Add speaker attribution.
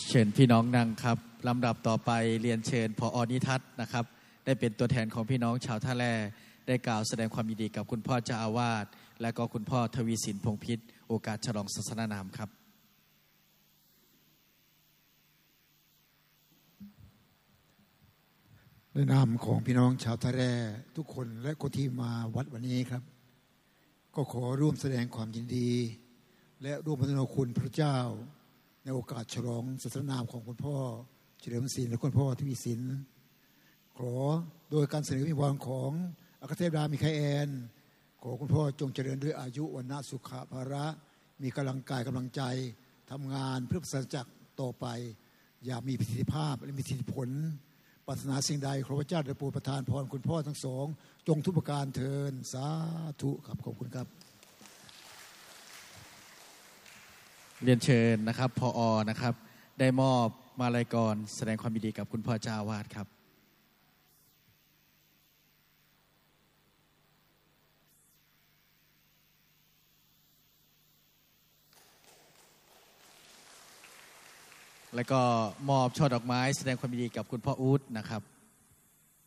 Speaker 1: เชิญพี่น้องนั่งครับลำดับต่อไปเรียนเชิญผอ.นิทัศน์นะครับได้เป็นตัวแทนของพี่น้องชาวท่าแร่ได้กล่าวแสดงความยินดีกับคุณพ่อเจ้าอาวาสและก็คุณพ่อทวีสินพงษ์พิษโอกาสฉลองศาสนานามครับ
Speaker 2: ในนามของพี่น้องชาวท่าแร่ทุกคนและคนที่มาวัดวันนี้ครับก็ขอร่วมแสดงความยินดีและร่วมพัฒนาคุณพระเจ้าในโอกาสฉลองศาสนานามของคุณพ่อเฉลิมศิลป์และคุณพ่อทวีสินขอโดยการเสนอวิวรณ์ของอัครเทพดามิคาเอลขอคุณพ่อจงเจริญด้วยอายุวันนะสุขภาระมีกำลังกายกำลังใจทำงานเพื่อศาสนาจักรต่อไปอย่ามีประสิทธิภาพและมีสิทธิผลปรารถนาสิ่งใดขอพระเจ้าได้โปรดประทานพรคุณพ่อทั้งสองจงทุกประการเทินสาธุครับขอบคุณครับ
Speaker 1: เรียนเชิญนะครับผอ.นะครับได้มอบมาลัยกรแสดงความยินดีกับคุณพ่อเจ้าอาวาสครับแล้วก็มอบช่อดอกไม้แสดงความยินดีกับคุณพ่ออู๊ดนะครับ